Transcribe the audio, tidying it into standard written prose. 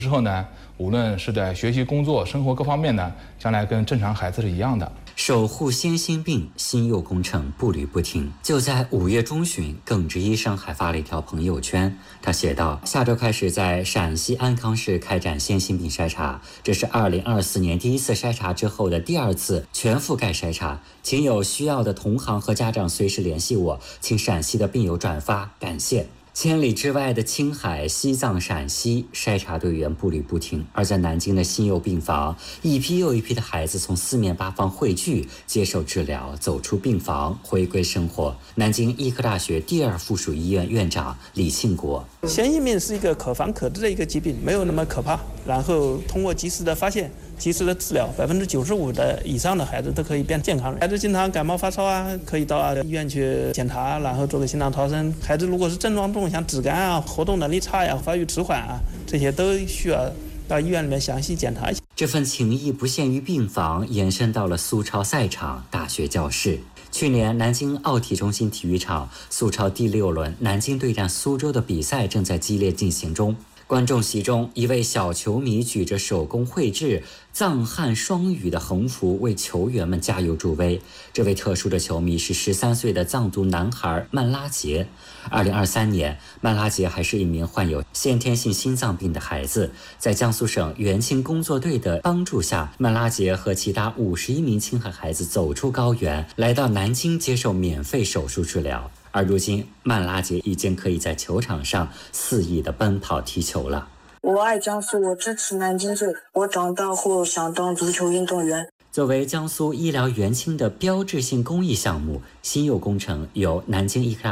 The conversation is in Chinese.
之后呢，无论是在学习、工作、生活各方面呢，将来跟正常孩子是一样的。 守护先心病新幼工程步履不停。就在5月中旬，耿直医生还发了一条朋友圈，他写道：下周开始在陕西安康市开展先心病筛查，这是2024年第一次筛查之后的第2次全覆盖筛查，请有需要的同行和家长随时联系我，请陕西的病友转发，感谢。千里之外的青海、西藏、陕西，筛查队员步履不停。而在南京的新幼病房，一批又一批的孩子从4面8方汇聚，接受治疗，走出病房，回归生活。南京医科大学第2附属医院院长李庆国： 先心病是一个可防可治的一个疾病，没有那么可怕。然后通过及时的发现、及时的治疗，95%以上的孩子都可以变健康人。孩子经常感冒发烧啊，可以到医院去检查，然后做个心脏超声。孩子如果是症状重，像脂肝啊、活动能力差呀、发育迟缓啊，这些都需要到医院里面详细检查一下。 这份情谊不限于病房，延伸到了苏超赛场、大学教室。去年南京奥体中心体育场苏超第6轮南京对战苏州的比赛正在激烈进行中。观众席中，一位小球迷举着手工绘制藏汉双语的横幅为球员们加油助威。这位特殊的球迷是13岁的藏族男孩曼拉杰。2023年，曼拉杰还是一名患有先天性心脏病的孩子。在江苏省援青工作队的帮助下，曼拉杰和其他51名青海孩子走出高原，来到南京接受免费手术治疗。而如今，曼拉杰已经可以在球场上肆意地奔跑踢球了。 我爱江苏，我支持南京队，我长大后想当足球运动员。 作为江苏医疗援青的标志性公益项目，新幼工程由南京医科大